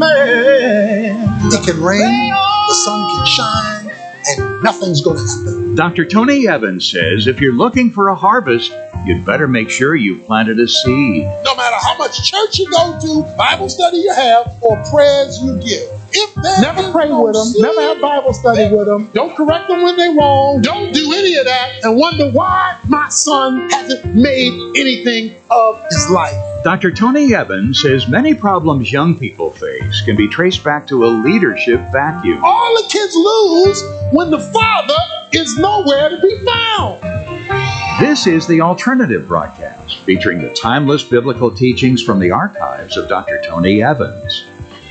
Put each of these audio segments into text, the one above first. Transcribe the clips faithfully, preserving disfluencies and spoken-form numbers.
man. It can rain, the sun can shine, and nothing's going to happen. Doctor Tony Evans says if you're looking for a harvest, you'd better make sure you've planted a seed. No matter how much church you go to, Bible study you have, or prayers you give. If never pray no with them, seed, never have Bible study with them, don't correct them when they're wrong, don't do any of that, and wonder why my son hasn't made anything of his life. Doctor Tony Evans says many problems young people face can be traced back to a leadership vacuum. All the kids lose when the father is nowhere to be found. This is the Alternative Broadcast, featuring the timeless biblical teachings from the archives of Doctor Tony Evans.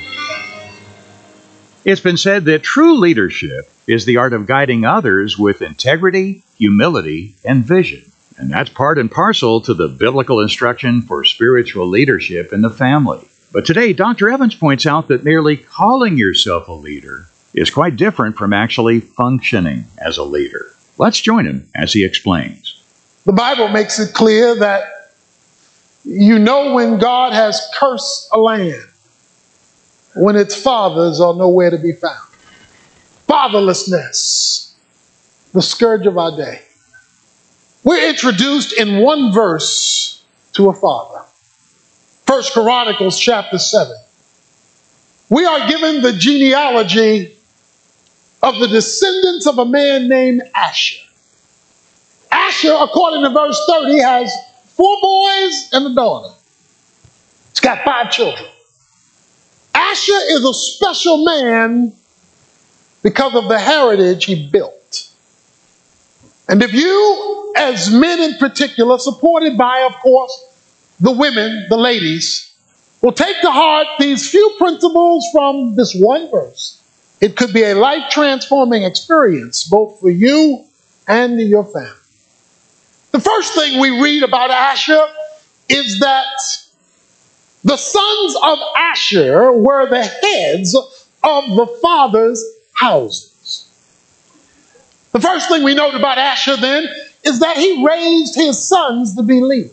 It's been said that true leadership is the art of guiding others with integrity, humility, and vision. And that's part and parcel to the biblical instruction for spiritual leadership in the family. But today, Doctor Evans points out that merely calling yourself a leader is quite different from actually functioning as a leader. Let's join him as he explains. The Bible makes it clear that you know when God has cursed a land, when its fathers are nowhere to be found. Fatherlessness, the scourge of our day. We're introduced in one verse to a father. First Chronicles chapter seven. We are given the genealogy of the descendants of a man named Asher. Asher, according to verse thirty, has four boys and a daughter. He's got five children. Asher is a special man because of the heritage he built. And if you, as men in particular, supported by, of course, the women, the ladies, will take to heart these few principles from this one verse, it could be a life-transforming experience, both for you and your family. The first thing we read about Asher is that the sons of Asher were the heads of the father's houses. The first thing we note about Asher then is that he raised his sons to be leaders.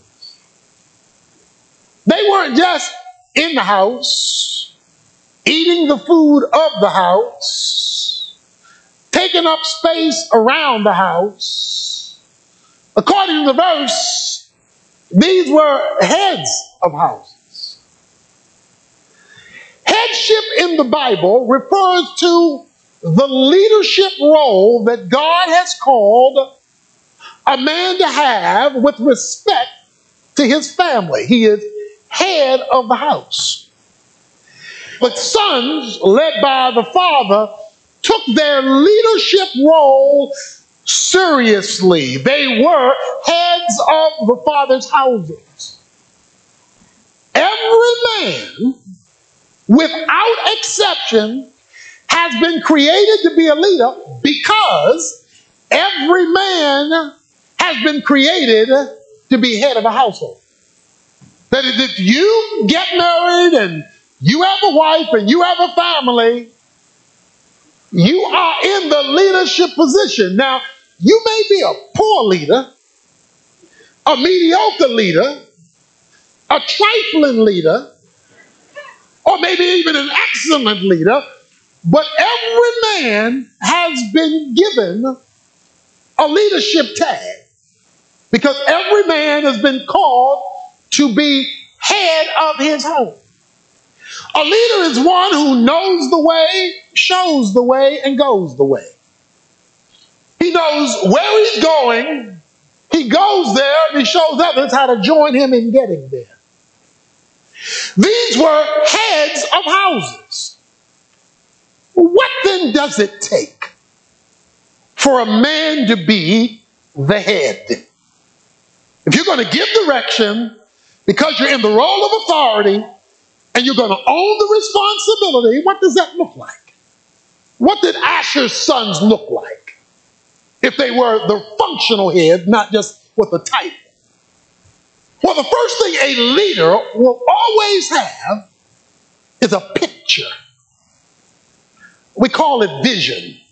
They weren't just in the house, eating the food of the house, taking up space around the house. According to the verse, these were heads of houses. Headship in the Bible refers to the leadership role that God has called a man to have with respect to his family. He is head of the house. But sons, led by the father, took their leadership role seriously. They were heads of the father's houses. Every man, without exception, has been created to be a leader because every man has been created to be head of a household. That is, if you get married and you have a wife and you have a family, you are in the leadership position. Now, you may be a poor leader, a mediocre leader, a trifling leader, or maybe even an excellent leader, but every man has been given a leadership tag because every man has been called to be head of his home. A leader is one who knows the way, shows the way, and goes the way. He knows where he's going, he goes there, and he shows others how to join him in getting there. These were heads of houses. What then does it take for a man to be the head? If you're going to give direction because you're in the role of authority and you're going to own the responsibility, what does that look like? What did Asher's sons look like if they were the functional head, not just with a title? Well, the first thing a leader will always have is a picture. We call it vision.